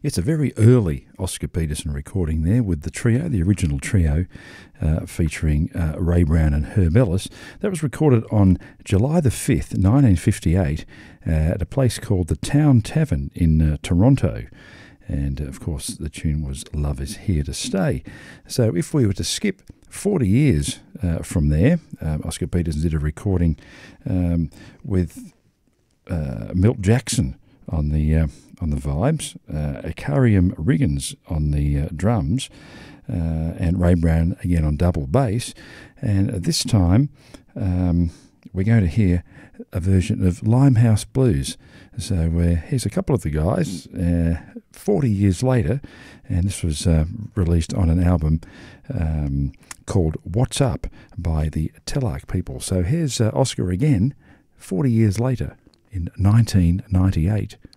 It's a very early Oscar Peterson recording there with the trio, the original trio, featuring Ray Brown and Herb Ellis. That was recorded on July the 5th, 1958, at a place called the Town Tavern in Toronto. And, of course, the tune was Love Is Here to Stay. So if we were to skip 40 years from there, Oscar Peterson did a recording with Milt Jackson on the vibes, Akarium Riggins on the drums, and Ray Brown again on double bass. And this time we're going to hear a version of Limehouse Blues. So here's a couple of the guys 40 years later, and this was released on an album called What's Up by the Telarc People. So here's Oscar again 40 years later in 1998.